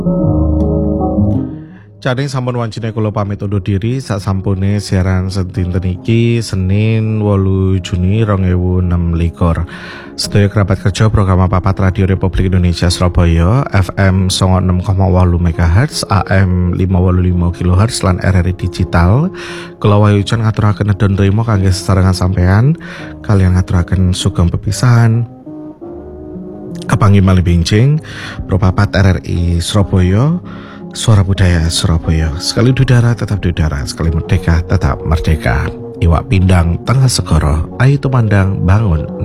Cading sampun wancine kula pamit undur diri sak sampune siaran sedinten iki Senin 8 Juni 2026. Sedaya kerabat kerja program Papat Radio Republik Indonesia Surabaya FM 96,8 MHz AM 585 kHz lan RRI Digital. Kula wayucan ngaturaken nedon trima kangge sesarengan sampean kalian ngaturaken sugeng pepisahan. Kapanggih malih benjing Pro Papat RRI Surabaya. Suara Budaya Surabaya. Sekali udara tetap udara, sekali merdeka tetap merdeka. Iwak pindang tengah segoro, ayu tumandang bangun.